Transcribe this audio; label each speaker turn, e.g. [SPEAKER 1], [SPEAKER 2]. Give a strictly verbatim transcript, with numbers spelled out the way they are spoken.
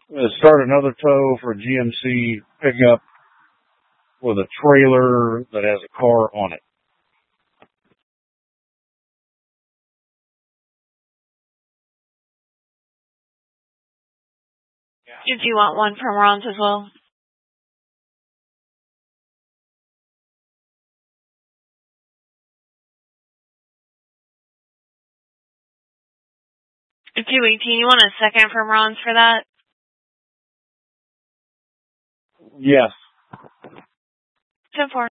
[SPEAKER 1] uh, start another tow for a G M C pickup with a trailer that has a car on it.
[SPEAKER 2] Did you want one from Ron's as well? two eighteen, you want a second from Ron's for that?
[SPEAKER 1] Yes.
[SPEAKER 2] ten four.